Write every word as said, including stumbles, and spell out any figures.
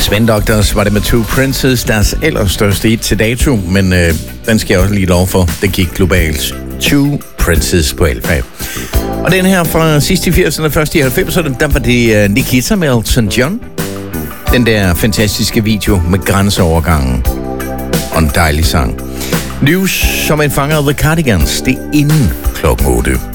Spin Doctors var det med Two Princes, deres allerstørste hit til dato, men øh, den skal jeg også lige lov for. Den gik globalt. Two Princes på Alfa. Og den her fra sidst i firserne og først i halvfemserne, der var det uh, Nikita med Elton John. Den der fantastiske video med grænseovergangen. Og en dejlig sang. News som en fanger af The Cardigans, det er inden klokken otte.